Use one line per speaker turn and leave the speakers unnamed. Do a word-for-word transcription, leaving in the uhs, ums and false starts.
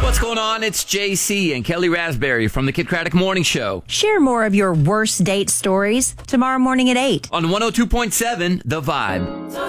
What's going on? It's J C and Kelly Raspberry from the Kid Craddock Morning Show.
Share more of your worst date stories tomorrow morning at eight.
On one oh two point seven, The Vibe.